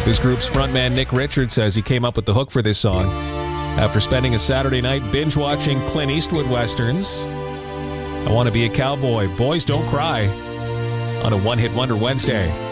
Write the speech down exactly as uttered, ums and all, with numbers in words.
This group's frontman Nick Richards says he came up with the hook for this song after spending a Saturday night binge-watching Clint Eastwood westerns. I Want to Be a Cowboy, Boys Don't Cry, on a One Hit Wonder Wednesday.